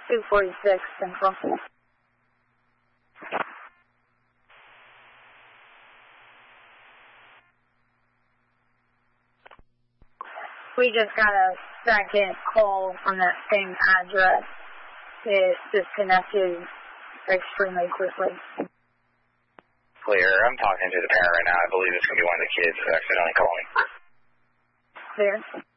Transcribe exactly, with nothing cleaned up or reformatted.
two forty-six Central. We just got a second call from that same address. It disconnected extremely quickly. Clear. I'm talking to the parent right now. I believe it's going to be one of the kids who accidentally calling. Clear.